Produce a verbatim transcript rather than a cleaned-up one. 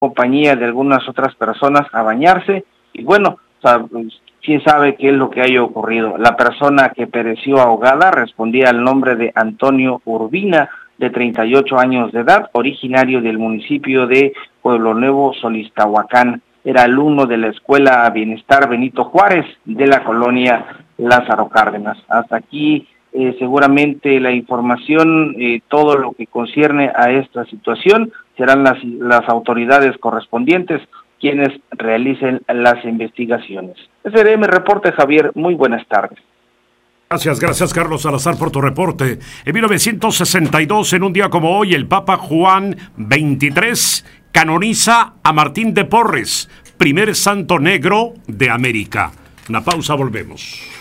compañía de algunas otras personas a bañarse, y bueno, o sea, quién sabe qué es lo que haya ocurrido. La persona que pereció ahogada respondía al nombre de Antonio Urbina, de treinta y ocho años de edad, originario del municipio de Pueblo Nuevo, Solistahuacán. Era alumno de la Escuela Bienestar Benito Juárez de la colonia Lázaro Cárdenas. Hasta aquí eh, seguramente la información, eh, todo lo que concierne a esta situación, serán las, las autoridades correspondientes quienes realicen las investigaciones. Ese será mi reporte, Javier. Muy buenas tardes. Gracias, gracias Carlos Salazar por tu reporte. En mil novecientos sesenta y dos, en un día como hoy, el Papa Juan veintitrés canoniza a Martín de Porres, primer santo negro de América. Una pausa, volvemos.